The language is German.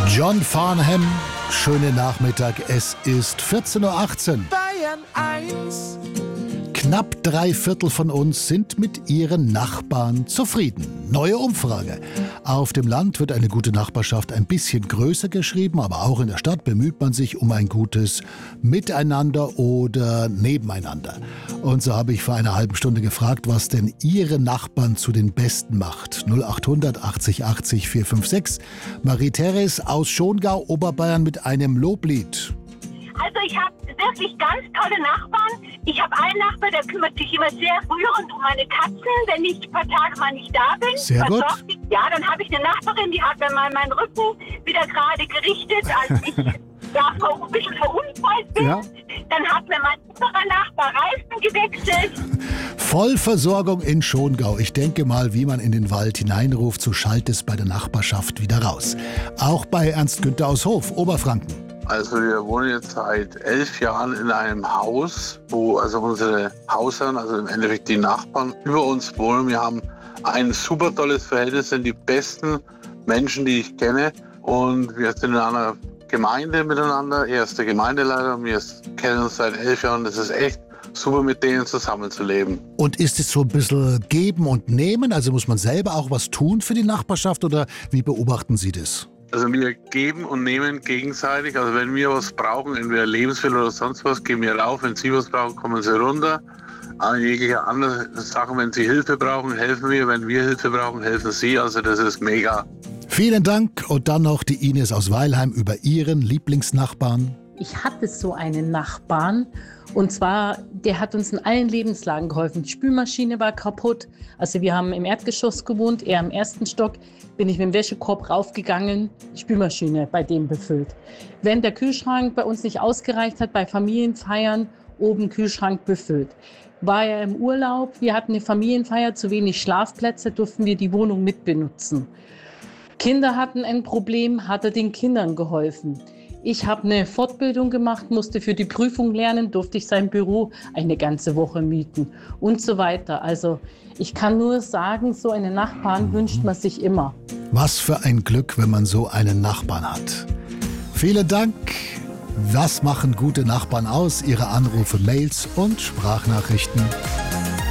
John Farnham, schönen Nachmittag, es ist 14.18 Uhr. Bayern 1. Knapp 3/4 von uns sind mit ihren Nachbarn zufrieden. Neue Umfrage. Auf dem Land wird eine gute Nachbarschaft ein bisschen größer geschrieben, aber auch in der Stadt bemüht man sich um ein gutes Miteinander oder Nebeneinander. Und so habe ich vor einer halben Stunde gefragt, was denn Ihre Nachbarn zu den Besten macht. 0800 80 80 456. Marie-Therese aus Schongau, Oberbayern mit einem Loblied. Also ich habe wirklich ganz tolle Nachbarn. Ich habe einen Nachbar, der kümmert sich immer sehr rührend um meine Katzen, wenn ich ein paar Tage mal nicht da bin. Sehr gut. Ja, dann habe ich eine Nachbarin, die hat mir mal meinen Rücken wieder gerade gerichtet, als ich da ein bisschen verunfallt bin. Ja. Dann hat mir mein anderer Nachbar Reifen gewechselt. Vollversorgung in Schongau. Ich denke mal, wie man in den Wald hineinruft, so schallt es bei der Nachbarschaft wieder raus. Auch bei Ernst Günther aus Hof, Oberfranken. Also wir wohnen jetzt seit 11 Jahren in einem Haus, wo also unsere Hausherren, also im Endeffekt die Nachbarn, über uns wohnen. Wir haben ein super tolles Verhältnis, sind die besten Menschen, die ich kenne. Und wir sind in einer Gemeinde miteinander. Er ist der Gemeindeleiter, wir kennen uns seit 11 Jahren. Das ist echt super, mit denen zusammenzuleben. Und ist es so ein bisschen Geben und Nehmen? Also muss man selber auch was tun für die Nachbarschaft oder wie beobachten Sie das? Also wir geben und nehmen gegenseitig. Also wenn wir was brauchen, entweder Lebensmittel oder sonst was, gehen wir rauf. Wenn Sie was brauchen, kommen Sie runter. An jegliche andere Sachen, wenn Sie Hilfe brauchen, helfen wir. Wenn wir Hilfe brauchen, helfen Sie. Also das ist mega. Vielen Dank. Und dann noch die Ines aus Weilheim über Ihren Lieblingsnachbarn. Ich hatte so einen Nachbarn und zwar, der hat uns in allen Lebenslagen geholfen. Die Spülmaschine war kaputt, also wir haben im Erdgeschoss gewohnt, er im ersten Stock, bin ich mit dem Wäschekorb raufgegangen, die Spülmaschine bei dem befüllt. Wenn der Kühlschrank bei uns nicht ausgereicht hat, bei Familienfeiern, oben Kühlschrank befüllt. War er im Urlaub, wir hatten eine Familienfeier, zu wenig Schlafplätze, durften wir die Wohnung mitbenutzen. Kinder hatten ein Problem, hat er den Kindern geholfen. Ich habe eine Fortbildung gemacht, musste für die Prüfung lernen, durfte ich sein Büro eine ganze Woche mieten und so weiter. Also ich kann nur sagen, so einen Nachbarn wünscht man sich immer. Was für ein Glück, wenn man so einen Nachbarn hat. Vielen Dank. Was machen gute Nachbarn aus? Ihre Anrufe, Mails und Sprachnachrichten.